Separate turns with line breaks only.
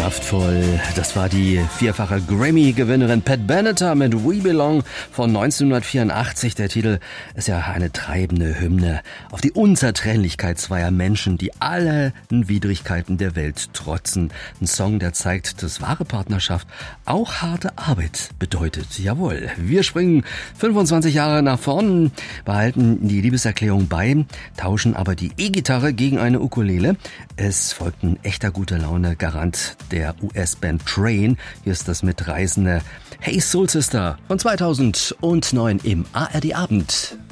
Kraftvoll. Das war die vierfache Grammy-Gewinnerin Pat Benatar mit We Belong von 1984. Der Titel ist ja eine treibende Hymne auf die Unzertrennlichkeit zweier Menschen, die allen Widrigkeiten der Welt trotzen. Ein Song, der zeigt, dass wahre Partnerschaft auch harte Arbeit bedeutet. Jawohl, wir springen 25 Jahre nach vorn, behalten die Liebeserklärung bei, tauschen aber die E-Gitarre gegen eine Ukulele. Es folgt ein echter guter Laune Garant der US-Band Train. Hier ist das mitreißende Hey Soul Sister von 2009 im ARD Abend.